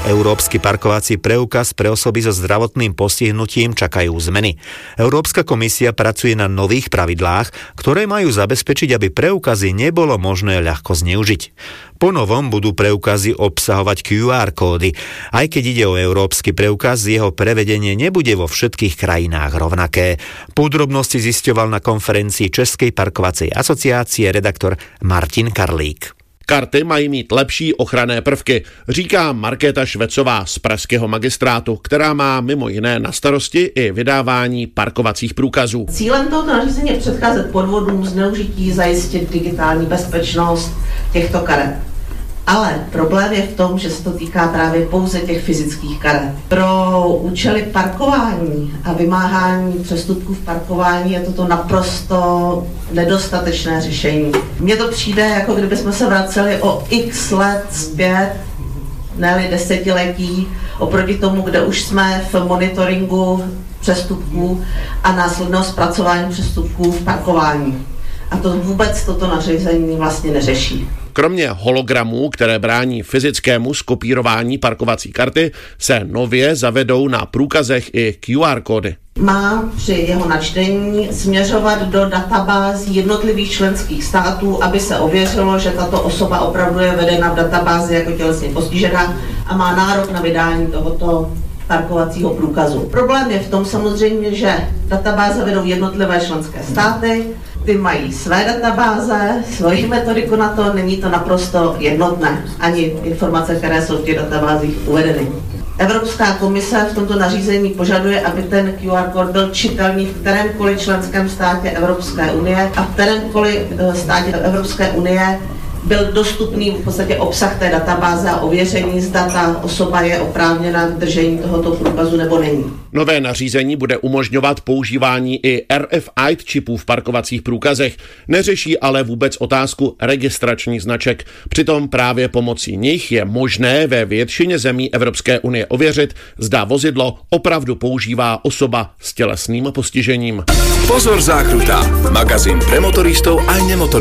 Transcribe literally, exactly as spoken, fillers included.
Európsky parkovací preukaz pre osoby so zdravotným postihnutím čakajú zmeny. Európska komisia pracuje na nových pravidlách, ktoré majú zabezpečiť, aby preukazy nebolo možné ľahko zneužiť. Po novom budú preukazy obsahovať kjú ár kódy. Aj keď ide o európsky preukaz, jeho prevedenie nebude vo všetkých krajinách rovnaké. Podrobnosti zisťoval na konferencii Českej parkovacej asociácie redaktor Martin Karlík. Karty mají mít lepší ochranné prvky, říká Markéta Švecová z pražského magistrátu, která má mimo jiné na starosti i vydávání parkovacích průkazů. Cílem tohoto nařízení je předcházet podvodům, zneužití, zajistit digitální bezpečnost těchto karet. Ale problém je v tom, že se to týká právě pouze těch fyzických karet. Pro účely parkování a vymáhání přestupků v parkování je toto naprosto nedostatečné řešení. Mně to přijde, jako kdybychom se vraceli o x let zpět, ne-li desetiletí, oproti tomu, kde už jsme v monitoringu přestupků a následného zpracování přestupků v parkování. A to vůbec toto nařízení vlastně neřeší. Kromě hologramů, které brání fyzickému skopírování parkovací karty, se nově zavedou na průkazech i kjú ár kódy. Má při jeho načtení směřovat do databází jednotlivých členských států, aby se ověřilo, že tato osoba opravdu je vedena v databázi jako tělesně postižená a má nárok na vydání tohoto parkovacího průkazu. Problém je v tom samozřejmě, že databáze vedou jednotlivé členské státy, ty mají své databáze, svoji metodiku na to, není to naprosto jednotné, ani informace, které jsou v těch databázích uvedeny. Evropská komise v tomto nařízení požaduje, aby ten kjú ár kód byl čitelný v kterémkoliv členském státě Evropské unie a v kterémkoliv státě Evropské unie byl dostupný v podstatě obsah té databáze a ověření, zda ta osoba je oprávněna k držení tohoto průkazu nebo není. Nové nařízení bude umožňovat používání i er ef í čipů v parkovacích průkazech, neřeší ale vůbec otázku registračních značek. Přitom právě pomocí nich je možné ve většině zemí Evropské unie ověřit, zda vozidlo opravdu používá osoba s tělesným postižením. Pozor, zákruta! Magazín pre motoristov aj nemotoristov.